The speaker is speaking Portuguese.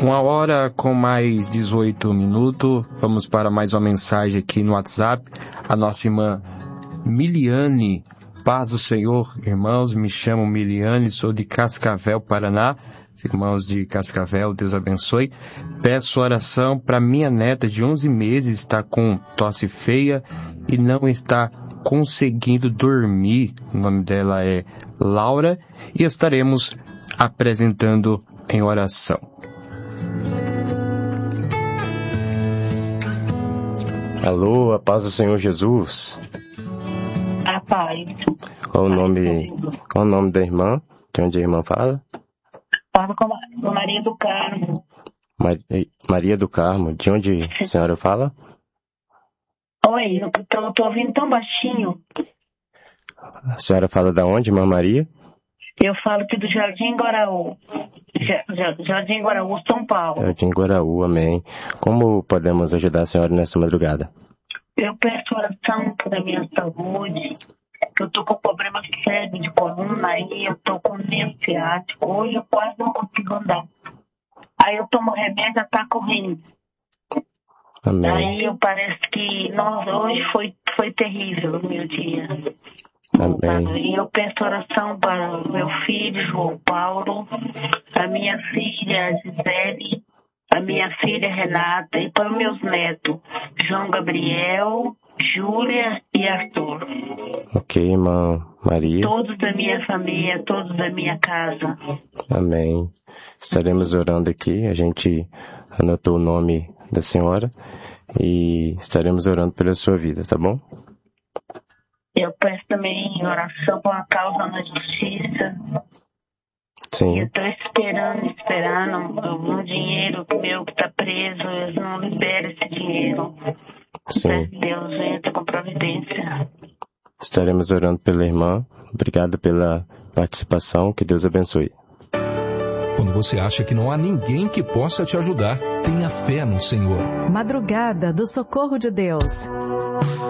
1h com mais 18 minutos. Vamos para mais uma mensagem aqui no WhatsApp. A nossa irmã Miliane. Paz do Senhor, irmãos. Me chamo Miliane, sou de Cascavel, Paraná. Irmãos de Cascavel, Deus abençoe. Peço oração para minha neta de 11 meses, está com tosse feia e não está conseguindo dormir. O nome dela é Laura e estaremos apresentando em oração. Alô, a paz do Senhor Jesus. A paz. Qual o nome da irmã? De onde a irmã fala? Falo com Maria do Carmo. Maria do Carmo. De onde a senhora fala? Oi, eu tô ouvindo tão baixinho. A senhora fala da onde, irmã Maria? Eu falo aqui do Jardim Guaraú. Jardim Guaraú, São Paulo. Jardim Guaraú, amém. Como podemos ajudar a senhora nesta madrugada? Eu peço oração pela minha saúde. Eu tô com problema sério de coluna e eu tô com nervo ciático. Hoje eu quase não consigo andar. Aí eu tomo remédio, já tá correndo. Amém. Aí eu parece que hoje foi terrível o meu dia. Amém. E eu peço oração para o meu filho, João Paulo, a minha filha, Gisele, a minha filha, Renata, e para os meus netos, João Gabriel, Júlia e Arthur. Ok, irmã Maria. Todos da minha família, todos da minha casa. Amém. Estaremos orando aqui. A gente anotou o nome da senhora e estaremos orando pela sua vida, tá bom? Eu peço também oração por uma causa na justiça. Sim. Eu estou esperando um dinheiro meu que está preso. Eles não liberam esse dinheiro. Sim. Deus entra com providência. Estaremos orando pela irmã. Obrigado pela participação. Que Deus abençoe. Quando você acha que não há ninguém que possa te ajudar, tenha fé no Senhor. Madrugada do Socorro de Deus.